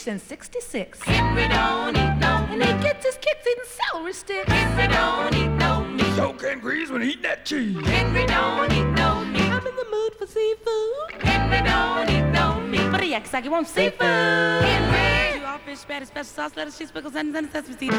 since '66. Henry don't eat no And he gets his kicks eating celery sticks. Henry don't eat no meat. So can grease when eating that cheese. Henry don't eat no meat. I'm in the mood for seafood. Henry don't eat no meat. But he acts like he wants seafood. Henry. You all fish, spaghetti, special sauce, lettuce, cheese, pickles, onions, and sesame seeds.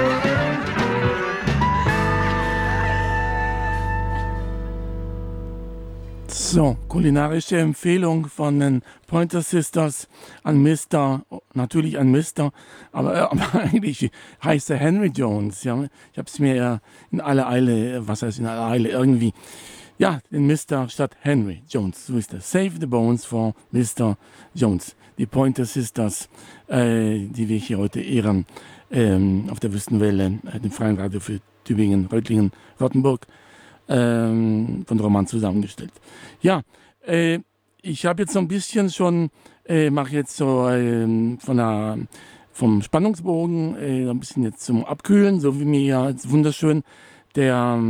So, kulinarische Empfehlung von den Pointer Sisters an Mr., natürlich an Mr., aber eigentlich heißt er Henry Jones. Ja. Ich habe es mir ja in aller Eile, was heißt in aller Eile, irgendwie, ja, den Mr. statt Henry Jones. So ist das. Save the Bones for Mr. Jones. Die Pointer Sisters, die wir hier heute ehren, auf der Wüstenwelle, dem Freien Radio für Tübingen, Reutlingen, Rottenburg. Von Roman zusammengestellt. Ja, ich habe jetzt so ein bisschen schon, mache jetzt so vom Spannungsbogen ein bisschen jetzt zum Abkühlen, so wie mir ja jetzt wunderschön der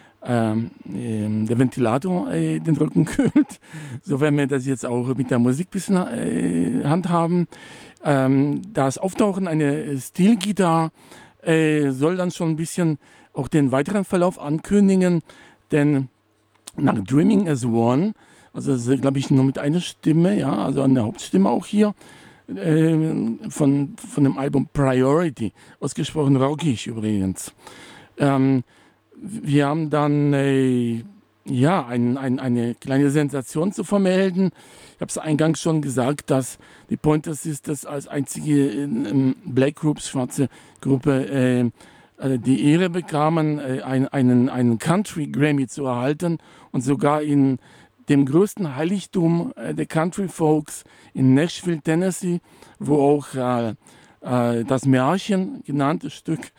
Ventilator den Rücken kühlt. So werden wir das jetzt auch mit der Musik ein bisschen handhaben. Das Auftauchen einer Stilgitarre soll dann schon ein bisschen auch den weiteren Verlauf ankündigen, denn nach Dreaming as One, also das ist, glaube ich, nur mit einer Stimme, ja, also an der Hauptstimme auch hier, von dem Album Priority, ausgesprochen rockig übrigens. Wir haben dann eine kleine Sensation zu vermelden. Ich habe es eingangs schon gesagt, dass die Pointer Sisters als einzige Black Groups, schwarze Gruppe, die Ehre bekamen, einen Country Grammy zu erhalten und sogar in dem größten Heiligtum der Country Folks in Nashville, Tennessee, wo auch das Märchen genannte Stück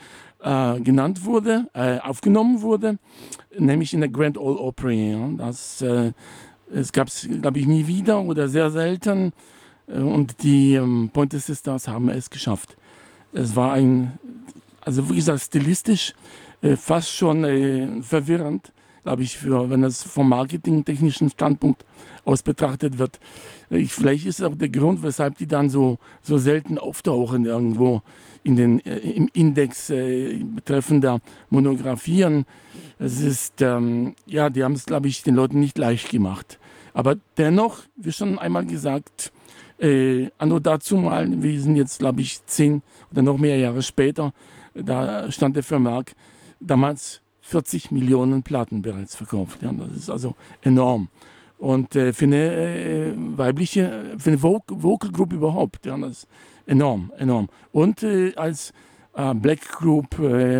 aufgenommen wurde, nämlich in der Grand Ole Opry. Ja. Das gab es, glaube ich, nie wieder oder sehr selten und die Pointer Sisters haben es geschafft. Es war also wie gesagt, stilistisch fast schon verwirrend, glaube ich, wenn das vom marketingtechnischen Standpunkt aus betrachtet wird. Vielleicht ist es auch der Grund, weshalb die dann so selten auftauchen irgendwo im Index betreffender Monographien. Es ist, die haben es, glaube ich, den Leuten nicht leicht gemacht. Aber dennoch, wie schon einmal gesagt, anno dazu mal, wir sind jetzt, glaube ich, 10 oder noch mehr Jahre später, da stand der Vermerk, damals 40 Millionen Platten bereits verkauft. Ja, das ist also enorm. Und für eine Vocal Group überhaupt, ja, das ist enorm. Und als Black Group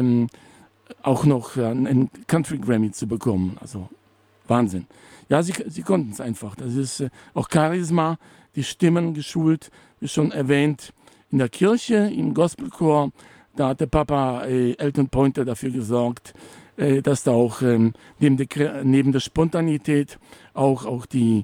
auch noch einen Country Grammy zu bekommen, also Wahnsinn. Ja, sie konnten es einfach. Das ist auch Charisma, die Stimmen geschult, wie schon erwähnt, in der Kirche, im Gospelchor. Da hat der Papa Elton Pointer dafür gesorgt, dass da auch neben der Spontanität auch die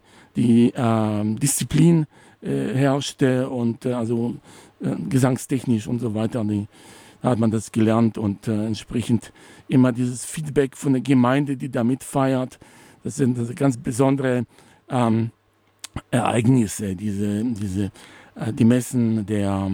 Disziplin herrschte und gesangstechnisch und so weiter. Da hat man das gelernt und entsprechend immer dieses Feedback von der Gemeinde, die da mitfeiert. Das sind ganz besondere Ereignisse, die Messen der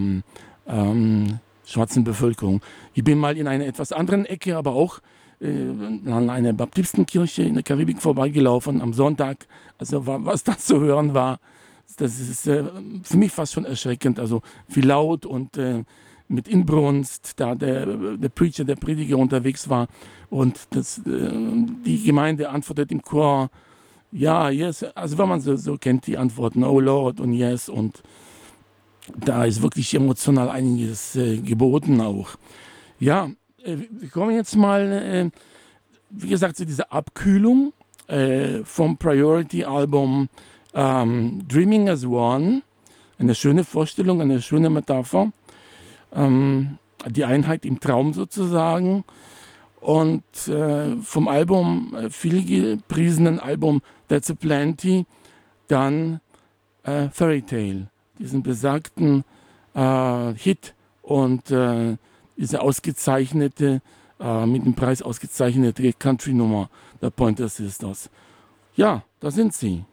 schwarzen Bevölkerung. Ich bin mal in einer etwas anderen Ecke, aber auch an einer Baptistenkirche in der Karibik vorbeigelaufen am Sonntag. Also was da zu hören war, das ist für mich fast schon erschreckend. Also wie laut und mit Inbrunst da der Preacher, der Prediger unterwegs war und die Gemeinde antwortet im Chor, ja, yes, also wenn man so kennt die Antworten, oh Lord und yes, und da ist wirklich emotional einiges geboten auch. Ja, wir kommen jetzt mal, wie gesagt, zu dieser Abkühlung vom Priority-Album Dreaming as One. Eine schöne Vorstellung, eine schöne Metapher. Die Einheit im Traum sozusagen. Und vom Album, viel gepriesenen Album That's a Plenty, dann Fairy Tale. Diesen besagten Hit und diese ausgezeichnete, mit dem Preis ausgezeichnete Country-Nummer der Pointer Sisters. Ja, da sind sie.